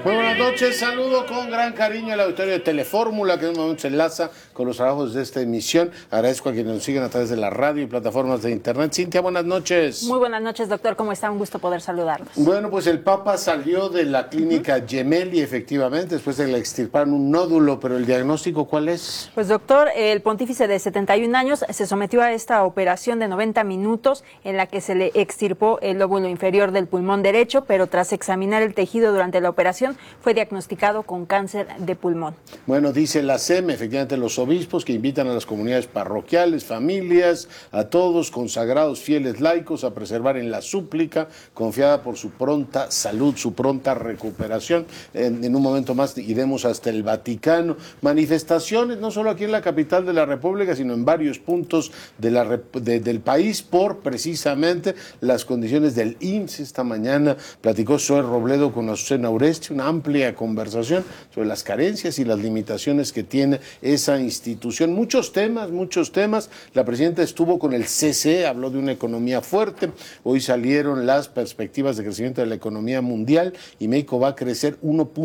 Muy buenas noches, saludo con gran cariño al auditorio de Telefórmula, que en un momento se enlaza con los trabajos de esta emisión. Agradezco a quienes nos siguen a través de la radio y plataformas de internet. Cintia, buenas noches. Muy buenas noches, doctor, ¿cómo está? Un gusto poder saludarlos. Bueno, pues el Papa salió de la clínica Gemelli, efectivamente, después de que le extirparon un nódulo, pero el diagnóstico, ¿cuál es? Pues doctor, el pontífice de 71 años se sometió a esta operación de 90 minutos en la que se le extirpó el lóbulo inferior del pulmón derecho, pero tras examinar el tejido durante la operación fue diagnosticado con cáncer de pulmón. Bueno, dice la SEM, efectivamente los obispos que invitan a las comunidades parroquiales, familias, a todos consagrados, fieles laicos a preservar en la súplica, confiada por su pronta salud, su pronta recuperación. En un momento más iremos hasta el Vaticano. Manifestaciones, no solo aquí en la capital de la República, sino en varios puntos del país por precisamente las condiciones del IMSS. Esta mañana platicó Zoe Robledo con Azucena Uresti, una amplia conversación sobre las carencias y las limitaciones que tiene esa institución. Muchos temas. La presidenta estuvo con el CCE, habló de una economía fuerte. Hoy salieron las perspectivas de crecimiento de la economía mundial y México va a crecer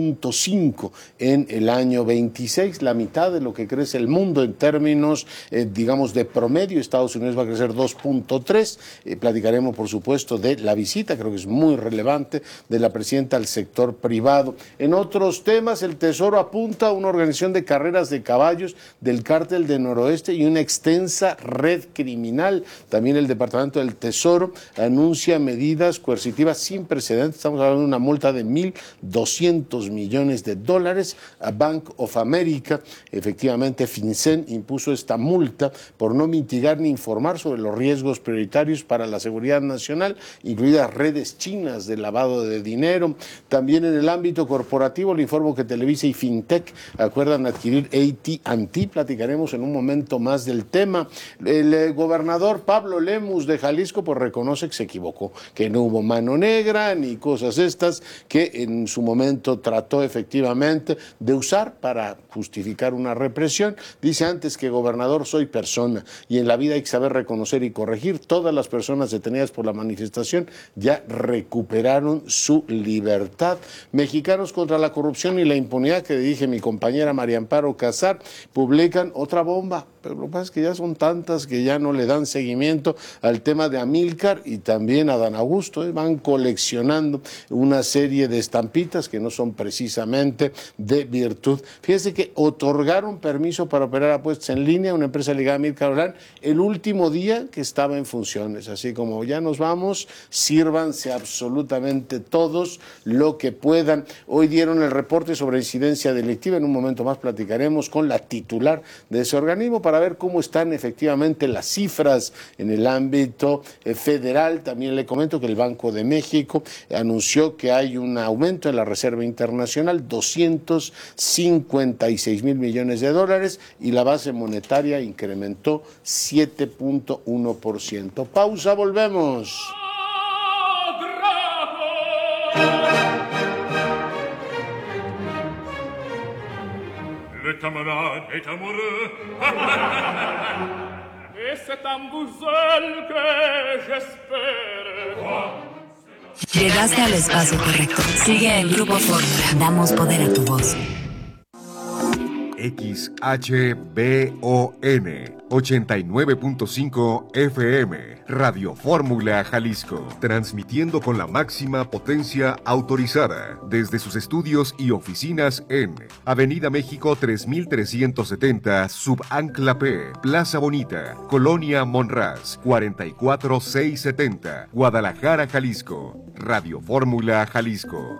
1.5 en el año 26, la mitad de lo que crece el mundo en términos, digamos, de promedio. Estados Unidos va a crecer 2.3. Platicaremos, por supuesto, de la visita, creo que es muy relevante, de la presidenta al sector privado. En otros temas, el Tesoro apunta a una organización de carreras de caballos del Cártel de Noroeste y una extensa red criminal. También el Departamento del Tesoro anuncia medidas coercitivas sin precedentes. Estamos hablando de una multa de $1,200 millones a Bank of America. Efectivamente, FinCEN impuso esta multa por no mitigar ni informar sobre los riesgos prioritarios para la seguridad nacional, incluidas redes chinas de lavado de dinero. También en el ámbito corporativo, le informo que Televisa y Fintech acuerdan adquirir AT&T. Platicaremos en un momento más del tema. El gobernador Pablo Lemus de Jalisco pues reconoce que se equivocó, que no hubo mano negra ni cosas estas que en su momento trató efectivamente de usar para justificar una represión. Dice antes que gobernador soy persona y en la vida hay que saber reconocer y corregir. Todas las personas detenidas por la manifestación ya recuperaron su libertad. Mexicanos contra la corrupción y la impunidad, que dirige mi compañera María Amparo Casar, publican otra bomba, pero lo que pasa es que ya son tantas que ya no le dan seguimiento al tema de Amílcar y también a Adán Augusto. Van coleccionando una serie de estampitas que no son precisamente de virtud. Fíjense que otorgaron permiso para operar apuestas en línea a una empresa ligada a Amílcar Obrán el último día que estaba en funciones, así como ya nos vamos, sírvanse absolutamente todos lo que puedan. Hoy dieron el reporte sobre incidencia delictiva, en un momento más platicaremos con la titular de ese organismo para ver cómo están efectivamente las cifras en el ámbito federal. También le comento que el Banco de México anunció que hay un aumento en la Reserva Internacional, $256 mil millones, y la base monetaria incrementó 7.1%. Pausa, volvemos. Le camarade est amoureux. Et c'est un bouzel que j'espère. Llegaste al espacio correcto. Sigue el Grupo Fórmula. Damos poder a tu voz. XHBON 89.5 FM, Radio Fórmula Jalisco, transmitiendo con la máxima potencia autorizada desde sus estudios y oficinas en Avenida México 3370, Subancla P, Plaza Bonita, Colonia Monraz, 44670, Guadalajara, Jalisco. Radio Fórmula Jalisco.